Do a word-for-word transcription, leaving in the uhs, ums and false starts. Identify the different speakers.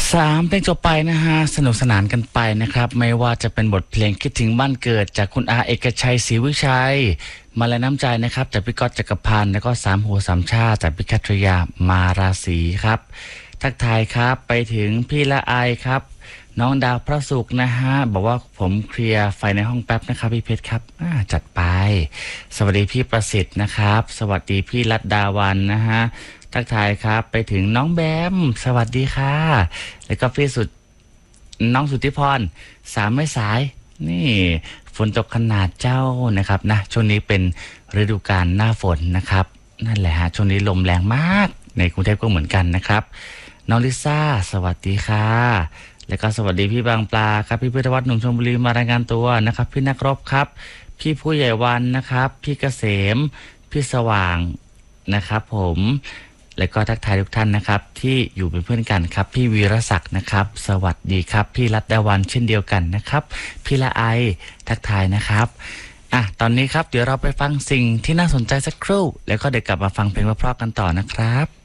Speaker 1: สามเพลงจบไปนะฮะสนุกสนานกันไปนะครับไม่ว่าจะเป็นบทเพลงคิดถึงบ้านเกิดจากคุณอาเอกชัยศรีวิชัยมาและน้ำใจนะครับจากพี่ก๊อตจักรพันธ์แล้วก็สามหัวสามชาติจากพี่คัทริยามาราศีครับทักทายครับไปถึงพี่ละไอครับน้องดาวพระสุขนะฮะบอกว่าผมเคลียร์ไฟในห้องแป๊บนะครับพี่เพชรครับจัดไปสวัสดีพี่ประสิทธิ์นะครับสวัสดีพี่รัตดาวันนะฮะทักทายครับไปถึงน้องแบมสวัสดีค่ะแล้วก็พี่สุดน้องสุทธิพรสามไม่สายนี่ฝนตกขนาดเจ้านะครับนะช่วงนี้เป็นฤดูกาลหน้าฝนนะครับนั่นแหละฮะช่วงนี้ลมแรงมากในกรุงเทพก็เหมือนกันนะครับน้องลิซ่าสวัสดีค่ะแล้วก็สวัสดีพี่บางปลาครับพี่พุทธวัฒน์หนุ่มชลบุรีมารายงานตัวนะครับพี่นักรบครับพี่ผู้ใหญ่วันนะครับพี่เกษมพี่สว่างนะครับผมแล้วก็ทักทายทุกท่านนะครับที่อยู่เป็นเพื่อนกันครับพี่วีรศักดิ์นะครับสวัสดีครับพี่รัตดาวันเช่นเดียวกันนะครับพี่ละไอทักทายนะครับอ่ะตอนนี้ครับเดี๋ยวเราไปฟังสิ่งที่น่าสนใจสักครู่แล้วก็เดี๋ยวกลับมาฟังเพลงเพราะๆกันต่อนะครับ